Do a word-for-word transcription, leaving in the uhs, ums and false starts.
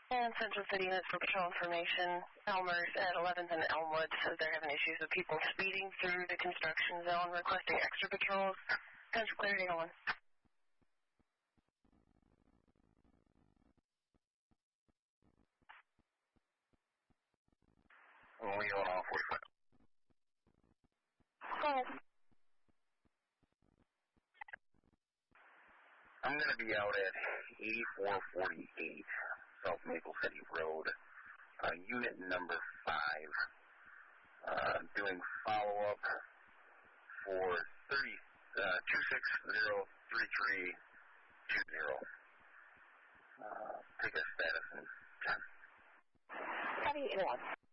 And Central City Units for Patrol Information. Elmer's at eleventh and Elmwood says they're having issues with people speeding through the construction zone, requesting extra patrols. Central Clarity on. Only on all forty-five. Go ahead. I'm going to be out at eighty-four forty-eight South Maple City Road, uh, unit number five, uh, doing follow-up for thirty, uh, two six zero three three two zero. Uh, take a status in ten. Copy, one.